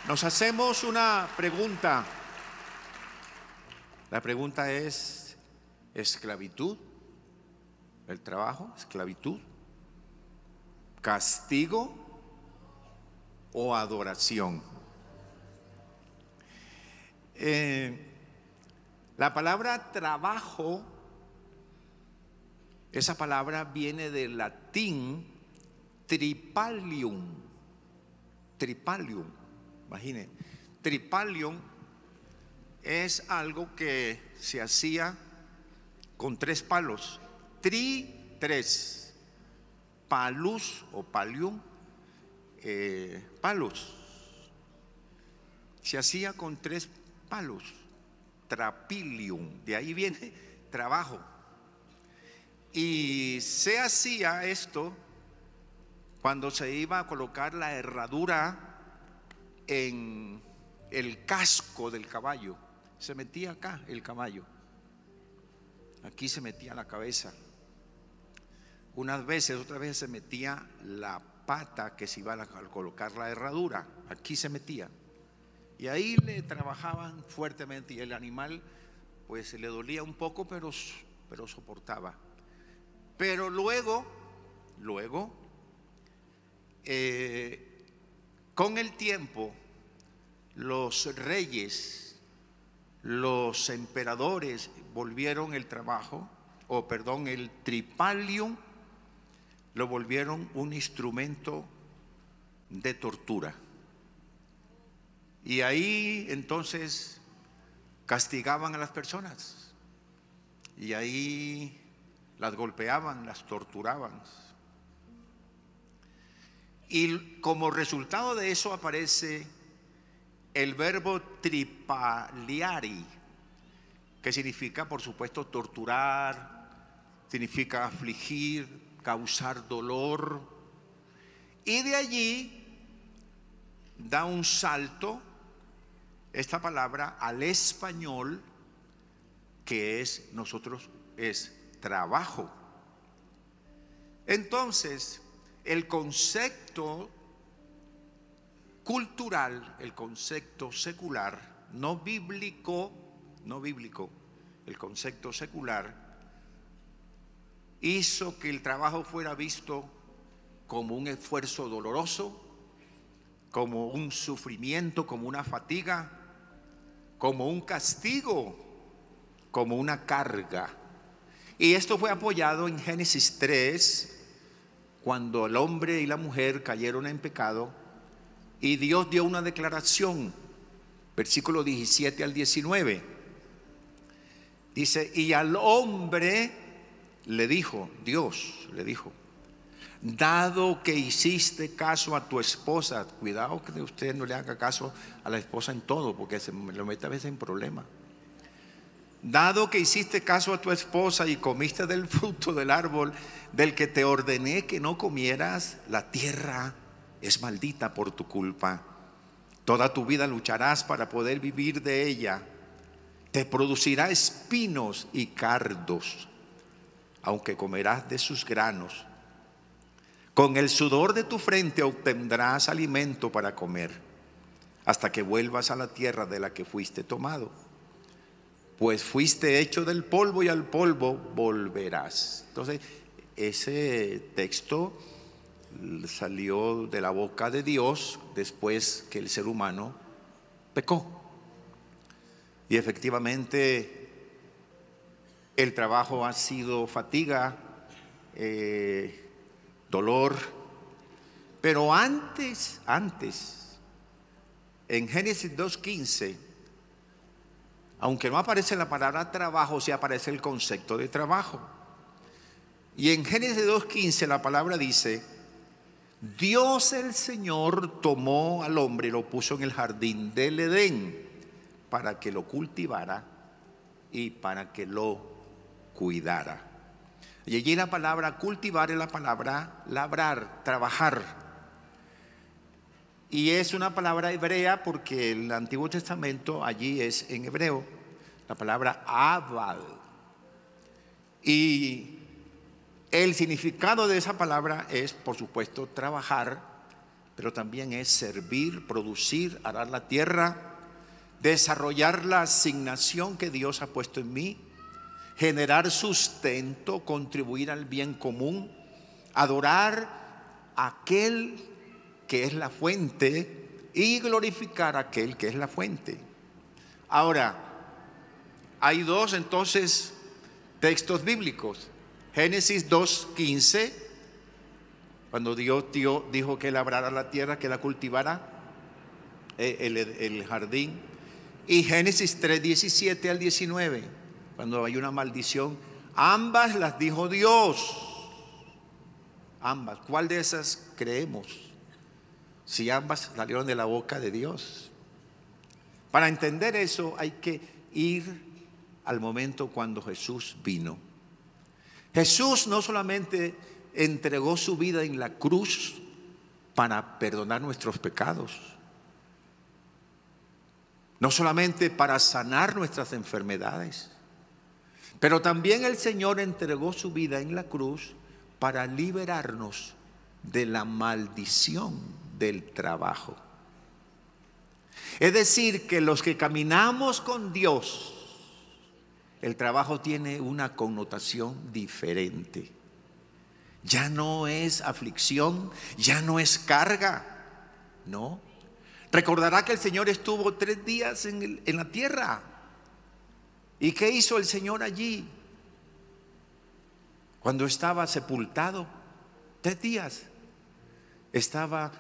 Nos hacemos una pregunta. La pregunta es: ¿esclavitud? ¿El trabajo? ¿Esclavitud? ¿Castigo o adoración? La palabra trabajo, esa palabra viene del latín tripalium. Tripalium, imagine, tripalium es algo que se hacía con 3 palos. Tres, palus o palium, palos. Se hacía con 3 palos, trapilium, de ahí viene trabajo. Y se hacía esto cuando se iba a colocar la herradura en el casco del caballo. Se metía acá el caballo, aquí se metía la cabeza. Unas veces, otras veces se metía la pata que se iba a colocar la herradura, aquí se metía. Y ahí le trabajaban fuertemente y el animal pues le dolía un poco, pero soportaba. Pero luego con el tiempo, los reyes, los emperadores volvieron el trabajo, el tripalium, lo volvieron un instrumento de tortura. Y ahí entonces castigaban a las personas, y ahí las golpeaban, las torturaban. Y como resultado de eso aparece el verbo tripaliari, que significa, por supuesto, torturar, significa afligir, causar dolor. Y de allí da un salto esta palabra al español, que es trabajo. Entonces, el concepto cultural, el concepto secular, no bíblico, el concepto secular hizo que el trabajo fuera visto como un esfuerzo doloroso, como un sufrimiento, como una fatiga, como un castigo, como una carga. Y esto fue apoyado en Génesis 3, cuando el hombre y la mujer cayeron en pecado, y Dios dio una declaración, versículo 17 al 19. Dice: y al hombre le dijo, Dios le dijo: dado que hiciste caso a tu esposa. Cuidado que usted no le haga caso a la esposa en todo, porque se lo mete a veces en problemas. Dado que hiciste caso a tu esposa y comiste del fruto del árbol del que te ordené que no comieras, la tierra es maldita por tu culpa. Toda tu vida lucharás para poder vivir de ella. Te producirá espinos y cardos, aunque comerás de sus granos. Con el sudor de tu frente obtendrás alimento para comer, hasta que vuelvas a la tierra de la que fuiste tomado. Pues fuiste hecho del polvo y al polvo volverás. Entonces, ese texto salió de la boca de Dios después que el ser humano pecó. Y efectivamente el trabajo ha sido fatiga, dolor. Pero antes, en Génesis 2:15, aunque no aparece la palabra trabajo, sí aparece el concepto de trabajo. Y en Génesis 2:15 la palabra dice: Dios el Señor tomó al hombre y lo puso en el jardín del Edén para que lo cultivara y para que lo cuidara. Y allí la palabra cultivar es la palabra labrar, trabajar. Y es una palabra hebrea porque el Antiguo Testamento allí es en hebreo, la palabra abad. Y el significado de esa palabra es, por supuesto, trabajar, pero también es servir, producir, arar la tierra, desarrollar la asignación que Dios ha puesto en mí, generar sustento, contribuir al bien común, adorar a aquel que es la fuente y glorificar a aquel que es la fuente. Ahora, hay dos entonces textos bíblicos. Génesis 2:15, cuando Dios dijo que labrara la tierra, que la cultivara, el jardín. Y Génesis 3:17 al 19, cuando hay una maldición. Ambas las dijo Dios. Ambas. ¿Cuál de esas creemos? Si ambas salieron de la boca de Dios. Para entender eso hay que ir al momento cuando Jesús vino. Jesús no solamente entregó su vida en la cruz para perdonar nuestros pecados, no solamente para sanar nuestras enfermedades, pero también el Señor entregó su vida en la cruz para liberarnos de la maldición del trabajo. Es decir, que los que caminamos con Dios, el trabajo tiene una connotación diferente. Ya no es aflicción, ya no es carga, no. Recordará que el Señor estuvo 3 días en la tierra. ¿Y qué hizo el Señor allí? Cuando estaba sepultado, 3 días, estaba